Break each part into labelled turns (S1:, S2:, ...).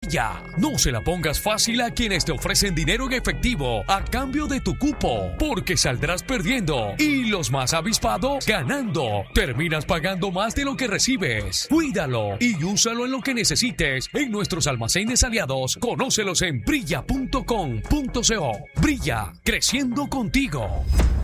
S1: Brilla. No se la pongas fácil a quienes te ofrecen dinero en efectivo a cambio de tu cupo, porque saldrás perdiendo y los más avispados ganando. Terminas pagando más de lo que recibes. Cuídalo y úsalo en lo que necesites en nuestros almacenes aliados. Conócelos en brilla.com.co. Brilla, creciendo contigo.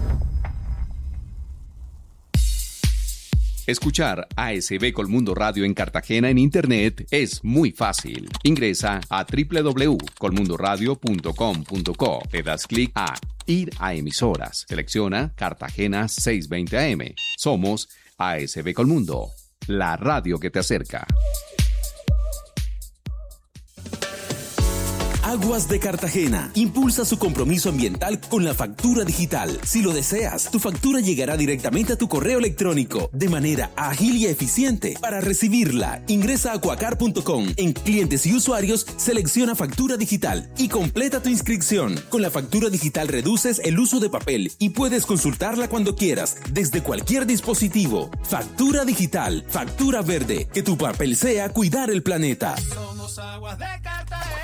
S2: Escuchar ASB Colmundo Radio en Cartagena en Internet es muy fácil. Ingresa a www.colmundoradio.com.co. Le das clic a Ir a emisoras. Selecciona Cartagena 620 AM. Somos ASB Colmundo, la radio que te acerca.
S3: Aguas de Cartagena impulsa su compromiso ambiental con la factura digital. Si lo deseas, tu factura llegará directamente a tu correo electrónico de manera ágil y eficiente. Para recibirla, ingresa a cuacar.com. En clientes y usuarios, selecciona factura digital y completa tu inscripción. Con la factura digital reduces el uso de papel y puedes consultarla cuando quieras, desde cualquier dispositivo. Factura digital, factura verde. Que tu papel sea cuidar el planeta.
S4: Somos Aguas de Cartagena.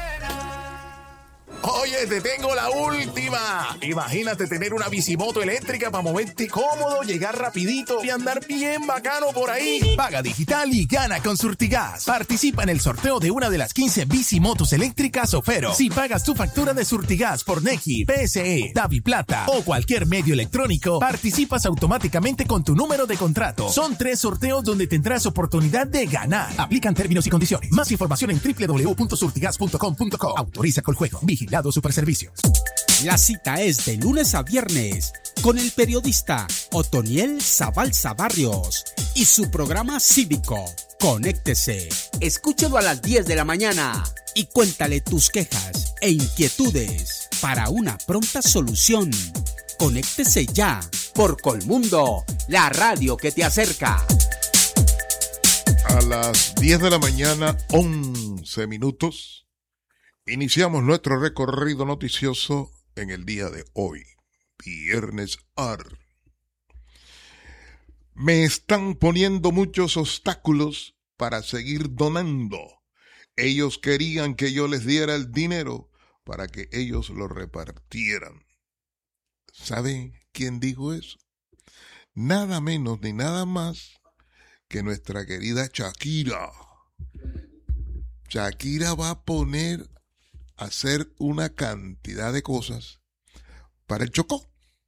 S4: Oye, te tengo la última. Imagínate tener una bicimoto eléctrica para moverte cómodo, llegar rapidito y andar bien bacano por ahí. Paga digital y gana con Surtigas. Participa en el sorteo de una de las 15 bicimotos eléctricas Ofero. Si pagas tu factura de Surtigas por Nequi, PSE, DaviPlata o cualquier medio electrónico, participas automáticamente con tu número de contrato. Son 3 sorteos donde tendrás oportunidad de ganar. Aplican términos y condiciones. Más información en www.surtigas.com.co. Autoriza con juego. Vigilado Superservicios.
S5: La cita es de lunes a viernes con el periodista Otoniel Zabalza Barrios y su programa cívico Conéctese. Escúchelo a las 10 de la mañana y cuéntale tus quejas e inquietudes para una pronta solución. Conéctese ya por Colmundo, la radio que te acerca.
S6: A las 10 de la mañana, 11 minutos. Iniciamos nuestro recorrido noticioso en el día de hoy, Viernes AR. Me están poniendo muchos obstáculos para seguir donando. Ellos querían que yo les diera el dinero para que ellos lo repartieran. ¿Saben quién dijo eso? Nada menos ni nada más que nuestra querida Shakira. Shakira va a poner hacer una cantidad de cosas para el Chocó.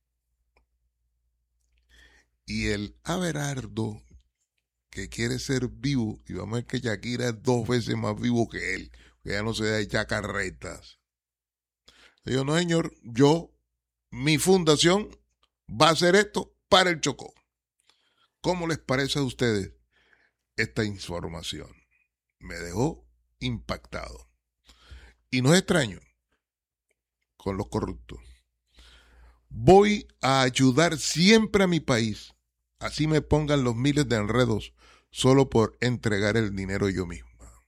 S6: Y el Abelardo, que quiere ser vivo, y vamos a ver que Shakira es 2 veces más vivo que él, que ya no se da echar carretas. Digo, no señor, mi fundación va a hacer esto para el Chocó. ¿Cómo les parece a ustedes esta información? Me dejó impactado. Y no es extraño con los corruptos. Voy a ayudar siempre a mi país, así me pongan los miles de enredos solo por entregar el dinero yo misma.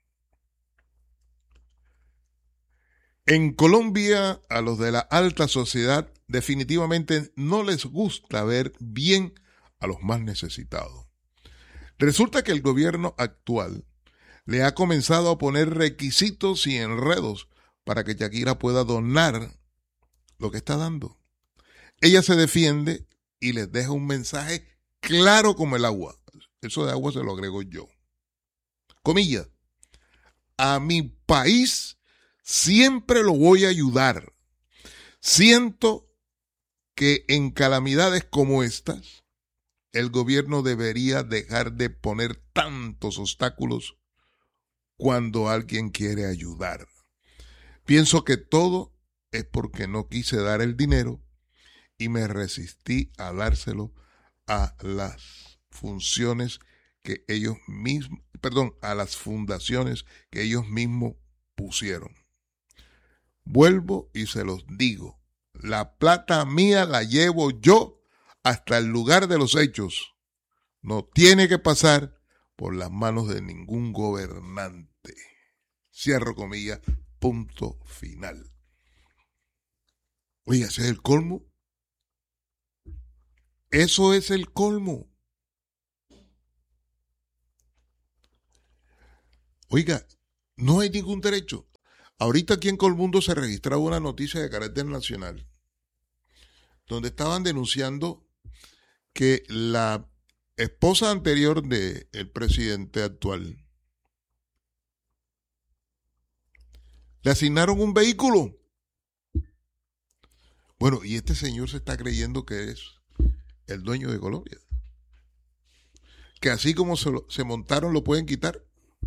S6: En Colombia, a los de la alta sociedad definitivamente no les gusta ver bien a los más necesitados. Resulta que el gobierno actual le ha comenzado a poner requisitos y enredos para que Shakira pueda donar lo que está dando. Ella se defiende y les deja un mensaje claro como el agua. Eso de agua se lo agrego yo. Comillas. A mi país siempre lo voy a ayudar. Siento que en calamidades como estas, el gobierno debería dejar de poner tantos obstáculos cuando alguien quiere ayudar. Pienso que todo es porque no quise dar el dinero y me resistí a dárselo a las funciones que ellos mismos, a las fundaciones que ellos mismos pusieron. Vuelvo y se los digo, la plata mía la llevo yo hasta el lugar de los hechos. No tiene que pasar por las manos de ningún gobernante. Cierro comillas, punto final. Oiga, ¿ese es el colmo? Eso es el colmo. Oiga, no hay ningún derecho. Ahorita aquí en Colmundo se registraba una noticia de carácter nacional donde estaban denunciando que la esposa anterior del presidente actual le asignaron un vehículo. Bueno, y este señor se está creyendo que es el dueño de Colombia. Que así como se montaron lo pueden quitar.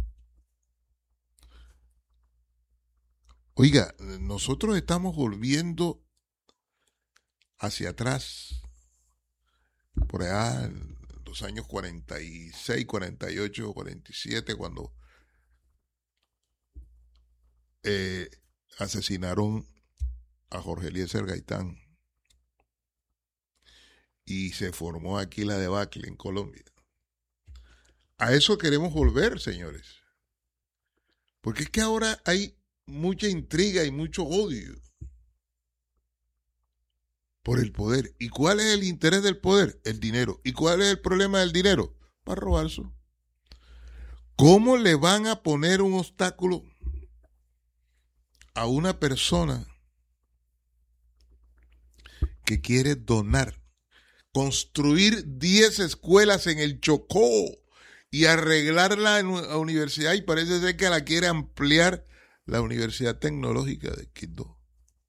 S6: Oiga, nosotros estamos volviendo hacia atrás, por allá en los años 46, 48, 47, cuando asesinaron a Jorge Eliezer Gaitán y se formó aquí la debacle en Colombia. A eso queremos volver, señores. Porque es que ahora hay mucha intriga y mucho odio por el poder. ¿Y cuál es el interés del poder? El dinero. ¿Y cuál es el problema del dinero? Para robarse. ¿Cómo le van a poner un obstáculo a una persona que quiere donar, construir 10 escuelas en el Chocó y arreglarla en la universidad, y parece ser que la quiere ampliar la Universidad Tecnológica de Quito?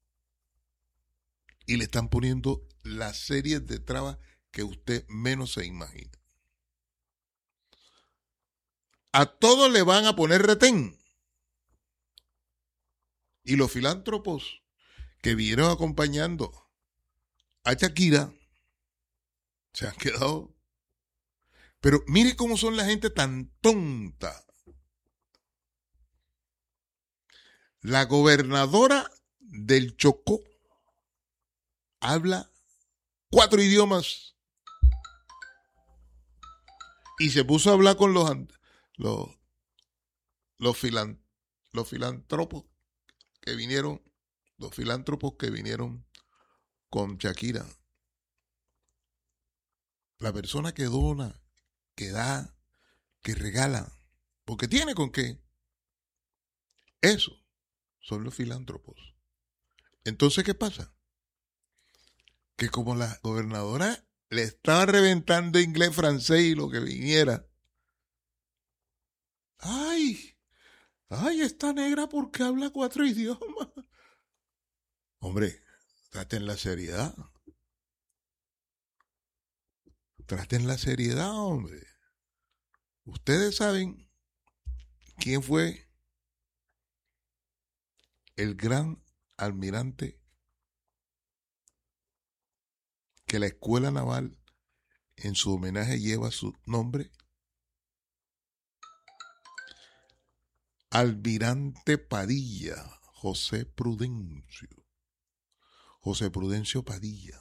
S6: Y le están poniendo las series de trabas que usted menos se imagina. A todos le van a poner retén. Y los filántropos que vinieron acompañando a Shakira se han quedado. Pero mire cómo son la gente tan tonta. La gobernadora del Chocó habla 4 idiomas y se puso a hablar con los filántropos que vinieron, los filántropos que vinieron con Shakira. La persona que dona, que da, que regala, porque tiene con qué. Eso son los filántropos. Entonces, ¿qué pasa? Que como la gobernadora le estaba reventando inglés, francés y lo que viniera. ¡Ay! Está negra porque habla 4 idiomas. Hombre, traten la seriedad. Traten la seriedad, hombre. Ustedes saben quién fue el gran almirante que la Escuela Naval en su homenaje lleva su nombre. Almirante Padilla, José Prudencio Padilla.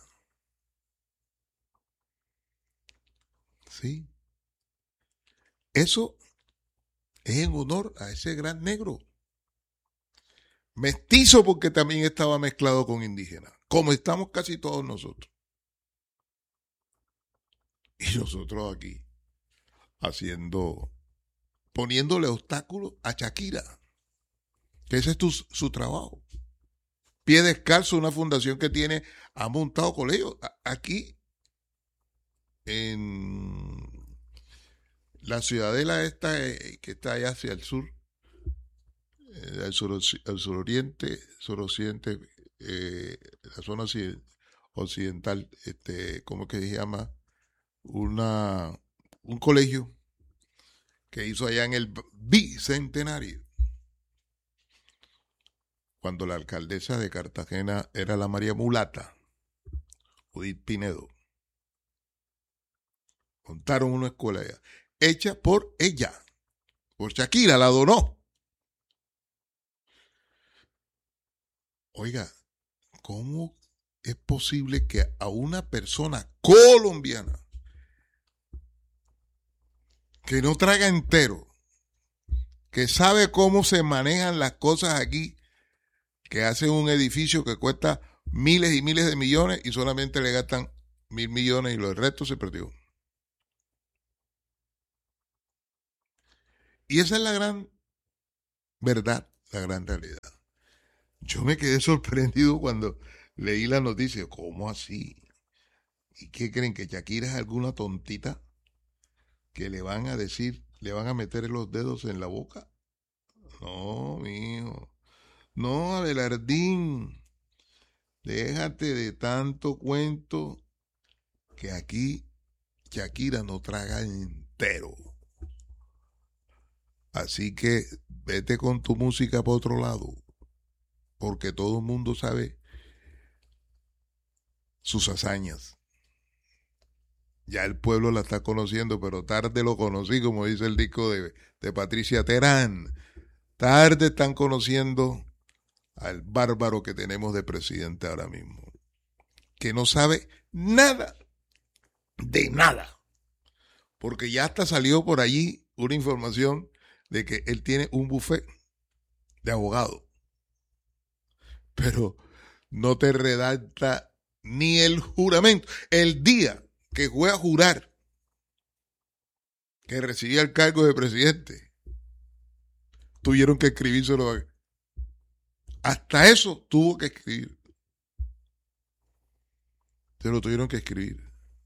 S6: ¿Sí? Eso es en honor a ese gran negro. Mestizo porque también estaba mezclado con indígenas, como estamos casi todos nosotros. Y nosotros aquí poniéndole obstáculos a Shakira, que ese es su trabajo. Pie Descalzo, una fundación que ha montado colegios. Aquí, en la ciudadela esta que está allá hacia el sur, el suroriente, la zona occidental, ¿cómo que se llama? Un colegio que hizo allá en el Bicentenario, cuando la alcaldesa de Cartagena era la María Mulata, Judith Pinedo. Montaron una escuela allá, hecha por ella, por Shakira, la donó. Oiga, ¿cómo es posible que a una persona colombiana que no traga entero, que sabe cómo se manejan las cosas aquí, que hacen un edificio que cuesta miles y miles de millones y solamente le gastan 1.000 millones y los restos se perdió? Y esa es la gran verdad, la gran realidad. Yo me quedé sorprendido cuando leí la noticia. ¿Cómo así? ¿Y qué creen? ¿Que Shakira es alguna tontita que le van a decir, le van a meter los dedos en la boca? No, mijo. No, Abelardín. Déjate de tanto cuento que aquí Shakira no traga entero. Así que vete con tu música para otro lado, porque todo el mundo sabe sus hazañas. Ya el pueblo la está conociendo, pero tarde lo conocí, como dice el disco de Patricia Terán. Tarde están conociendo al bárbaro que tenemos de presidente ahora mismo, que no sabe nada de nada, porque ya hasta salió por allí una información de que él tiene un buffet de abogado, pero no te redacta ni el juramento. El día que fue a jurar que recibía el cargo de presidente, tuvieron que escribírselo. Hasta eso tuvo que escribir. Se lo tuvieron que escribir.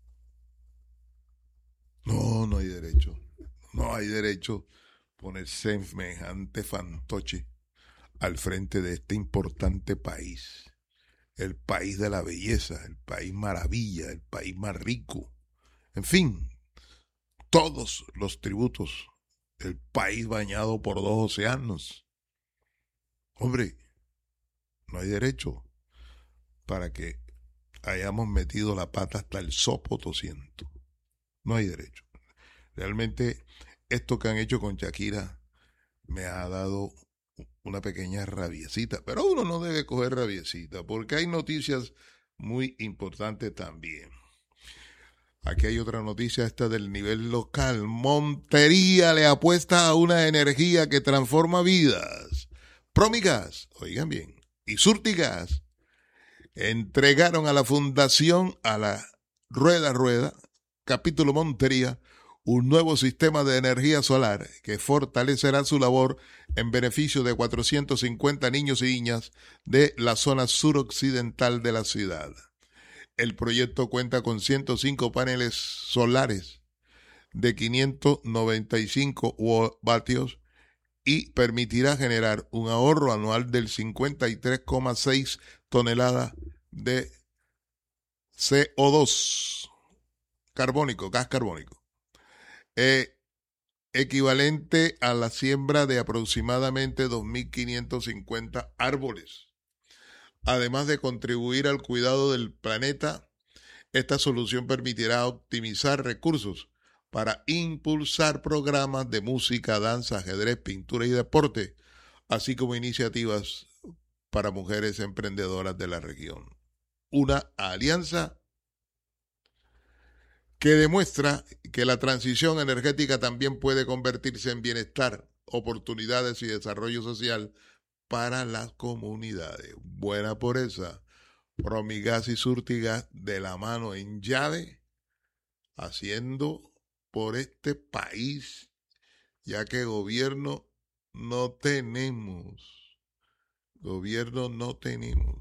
S6: No hay derecho. No hay derecho poner semejante fantoche al frente de este importante país. El país de la belleza, el país maravilla, el país más rico. En fin, todos los tributos. El país bañado por 2 océanos. Hombre, no hay derecho para que hayamos metido la pata hasta el sopo tosiento. No hay derecho. Realmente esto que han hecho con Shakira me ha dado una pequeña rabiecita, pero uno no debe coger rabiecita porque hay noticias muy importantes también. Aquí hay otra noticia, esta del nivel local. Montería le apuesta a una energía que transforma vidas. Promigas, oigan bien, y Surtigas entregaron a la fundación, a la Rueda, capítulo Montería, un nuevo sistema de energía solar que fortalecerá su labor en beneficio de 450 niños y niñas de la zona suroccidental de la ciudad. El proyecto cuenta con 105 paneles solares de 595 vatios y permitirá generar un ahorro anual del 53,6 toneladas de CO2, gas carbónico, equivalente a la siembra de aproximadamente 2.550 árboles. Además de contribuir al cuidado del planeta, esta solución permitirá optimizar recursos para impulsar programas de música, danza, ajedrez, pintura y deporte, así como iniciativas para mujeres emprendedoras de la región. Una alianza que demuestra que la transición energética también puede convertirse en bienestar, oportunidades y desarrollo social para las comunidades. Buena por esa. Promigas y Surtigas de la mano en llave, haciendo por este país, ya que gobierno no tenemos. Gobierno no tenemos.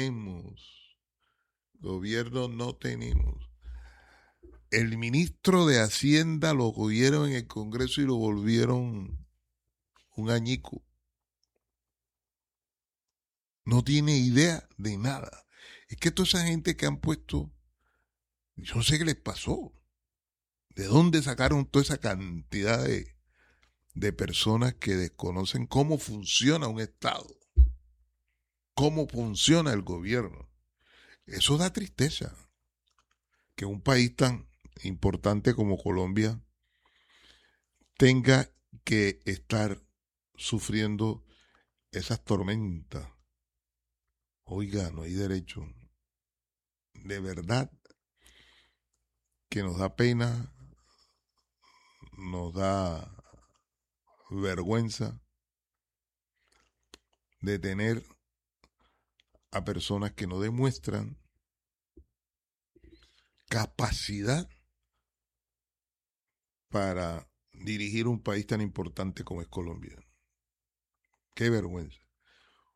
S6: Gobierno no tenemos. El ministro de Hacienda lo cogieron en el Congreso y lo volvieron un añico. No tiene idea de nada. Es que toda esa gente que han puesto, yo no sé qué les pasó. ¿De dónde sacaron toda esa cantidad de personas que desconocen cómo funciona un Estado? ¿Cómo funciona el gobierno? Eso da tristeza. Que un país tan importante como Colombia tenga que estar sufriendo esas tormentas. Oiga, no hay derecho. De verdad que nos da pena, nos da vergüenza de tener a personas que no demuestran capacidad para dirigir un país tan importante como es Colombia. Qué vergüenza.